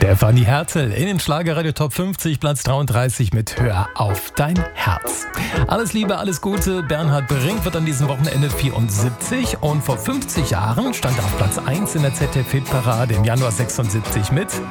Stefanie Hertel in den Schlagerradio Top 50, Platz 33 mit Hör auf dein Herz. Alles Liebe, alles Gute. Bernhard Brink wird an diesem Wochenende 74 und vor 50 Jahren stand er auf Platz 1 in der ZDF-Hitparade im Januar 76 mit